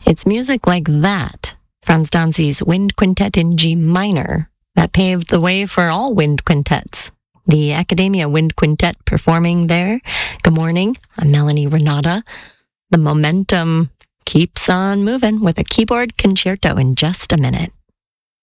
It's music like that, Franz Danzi's Wind Quintet in G minor, that paved the way for all wind quintets. The Academia Wind Quintet performing there. Good morning, I'm Melanie Renata. The momentum keeps on moving with a keyboard concerto in just a minute.